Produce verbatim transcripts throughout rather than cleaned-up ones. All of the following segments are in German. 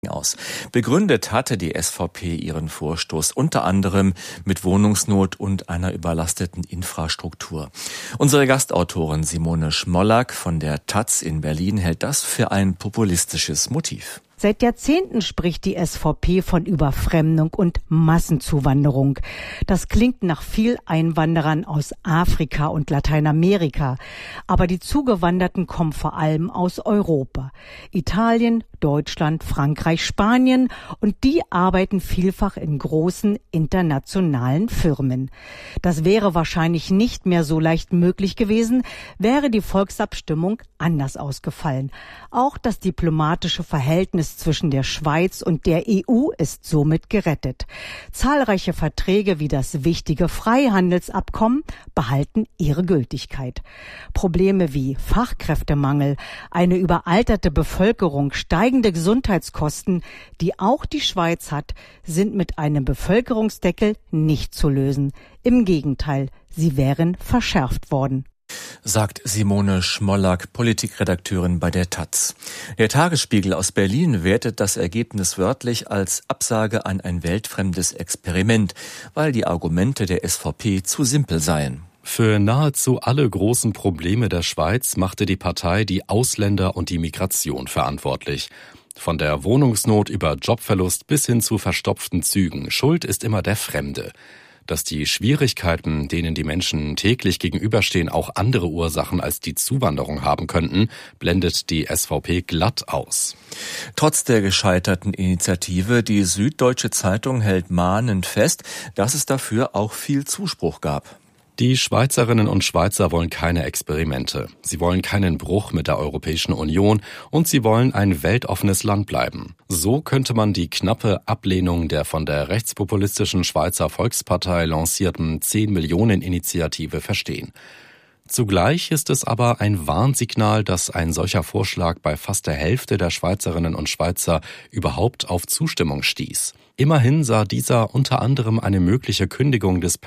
aus. Begründet hatte die S V P ihren Vorstoß unter anderem mit Wohnungsnot und einer überlasteten Infrastruktur. Unsere Gastautorin Simone Schmollack von der Taz in Berlin hält das für ein populistisches Motiv. Seit Jahrzehnten spricht die S V P von Überfremdung und Massenzuwanderung. Das klingt nach viel Einwanderern aus Afrika und Lateinamerika. Aber die Zugewanderten kommen vor allem aus Europa. Italien, Deutschland, Frankreich, Spanien. Und die arbeiten vielfach in großen internationalen Firmen. Das wäre wahrscheinlich nicht mehr so leicht möglich gewesen, wäre die Volksabstimmung anders ausgefallen. Auch das diplomatische Verhältnis zwischen der Schweiz und der E U ist somit gerettet. Zahlreiche Verträge wie das wichtige Freihandelsabkommen behalten ihre Gültigkeit. Probleme wie Fachkräftemangel, eine überalterte Bevölkerung, steigende Gesundheitskosten, die auch die Schweiz hat, sind mit einem Bevölkerungsdeckel nicht zu lösen. Im Gegenteil, sie wären verschärft worden. Sagt Simone Schmollack, Politikredakteurin bei der Taz. Der Tagesspiegel aus Berlin wertet das Ergebnis wörtlich als Absage an ein weltfremdes Experiment, weil die Argumente der S V P zu simpel seien. Für nahezu alle großen Probleme der Schweiz machte die Partei die Ausländer und die Migration verantwortlich. Von der Wohnungsnot über Jobverlust bis hin zu verstopften Zügen. Schuld ist immer der Fremde. Dass die Schwierigkeiten, denen die Menschen täglich gegenüberstehen, auch andere Ursachen als die Zuwanderung haben könnten, blendet die S V P glatt aus. Trotz der gescheiterten Initiative, die Süddeutsche Zeitung hält mahnend fest, dass es dafür auch viel Zuspruch gab. Die Schweizerinnen und Schweizer wollen keine Experimente. Sie wollen keinen Bruch mit der Europäischen Union und sie wollen ein weltoffenes Land bleiben. So könnte man die knappe Ablehnung der von der rechtspopulistischen Schweizer Volkspartei lancierten zehn-Millionen-Initiative verstehen. Zugleich ist es aber ein Warnsignal, dass ein solcher Vorschlag bei fast der Hälfte der Schweizerinnen und Schweizer überhaupt auf Zustimmung stieß. Immerhin sah dieser unter anderem eine mögliche Kündigung des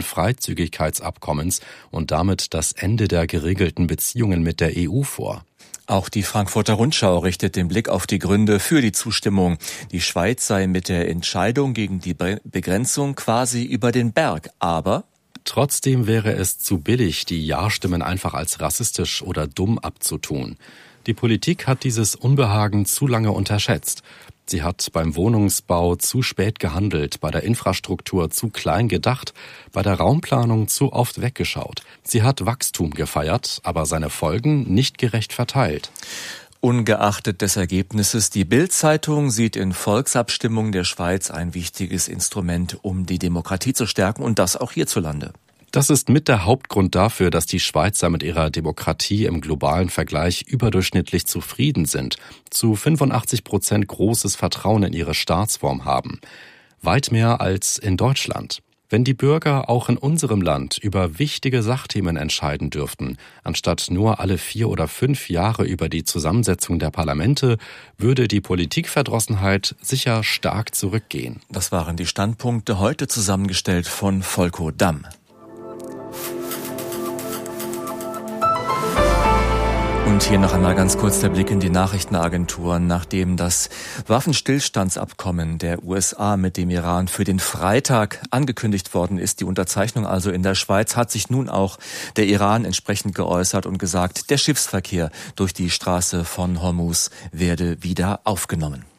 Personenfreizügigkeitsabkommens und damit das Ende der geregelten Beziehungen mit der E U vor. Auch die Frankfurter Rundschau richtet den Blick auf die Gründe für die Zustimmung. Die Schweiz sei mit der Entscheidung gegen die Begrenzung quasi über den Berg, aber trotzdem wäre es zu billig, die Ja-Stimmen einfach als rassistisch oder dumm abzutun. Die Politik hat dieses Unbehagen zu lange unterschätzt. Sie hat beim Wohnungsbau zu spät gehandelt, bei der Infrastruktur zu klein gedacht, bei der Raumplanung zu oft weggeschaut. Sie hat Wachstum gefeiert, aber seine Folgen nicht gerecht verteilt. Ungeachtet des Ergebnisses, die Bild-Zeitung sieht in Volksabstimmung der Schweiz ein wichtiges Instrument, um die Demokratie zu stärken und das auch hierzulande. Das ist mit der Hauptgrund dafür, dass die Schweizer mit ihrer Demokratie im globalen Vergleich überdurchschnittlich zufrieden sind, zu fünfundachtzig Prozent großes Vertrauen in ihre Staatsform haben. Weit mehr als in Deutschland. Wenn die Bürger auch in unserem Land über wichtige Sachthemen entscheiden dürften, anstatt nur alle vier oder fünf Jahre über die Zusammensetzung der Parlamente, würde die Politikverdrossenheit sicher stark zurückgehen. Das waren die Standpunkte, heute zusammengestellt von Volko Damm. Und hier noch einmal ganz kurz der Blick in die Nachrichtenagenturen. Nachdem das Waffenstillstandsabkommen der U S A mit dem Iran für den Freitag angekündigt worden ist, die Unterzeichnung also in der Schweiz, hat sich nun auch der Iran entsprechend geäußert und gesagt, der Schiffsverkehr durch die Straße von Hormuz werde wieder aufgenommen.